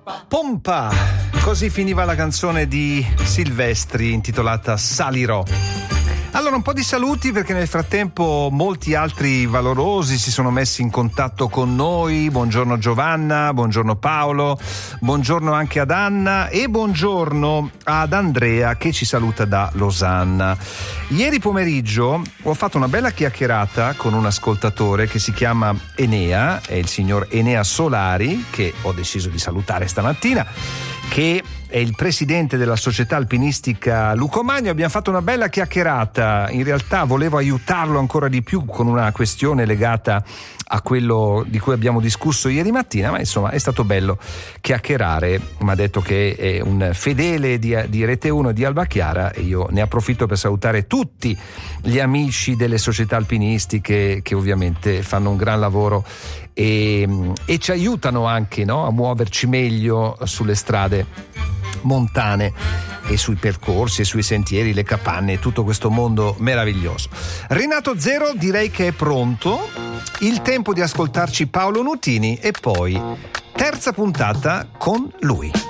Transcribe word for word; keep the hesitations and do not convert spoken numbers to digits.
Pompa! Così finiva la canzone di Silvestri intitolata Salirò. Allora, un po' di saluti, perché nel frattempo molti altri valorosi si sono messi in contatto con noi. Buongiorno Giovanna, buongiorno Paolo, buongiorno anche ad Anna e buongiorno ad Andrea che ci saluta da Losanna. Ieri pomeriggio ho fatto una bella chiacchierata con un ascoltatore che si chiama Enea, è il signor Enea Solari, che ho deciso di salutare stamattina, che è il presidente della società alpinistica Lucomagno. Abbiamo fatto una bella chiacchierata. In realtà volevo aiutarlo ancora di più con una questione legata a quello di cui abbiamo discusso ieri mattina, ma insomma è stato bello chiacchierare. Mi ha detto che è un fedele di, di Rete uno e di Alba Chiara, e io ne approfitto per salutare tutti gli amici delle società alpinistiche che ovviamente fanno un gran lavoro e, e ci aiutano anche, no, a muoverci meglio sulle strade montane e sui percorsi e sui sentieri, le capanne, tutto questo mondo meraviglioso. Renato Zero direi che è pronto, il tempo di ascoltarci Paolo Nutini e poi terza puntata con lui.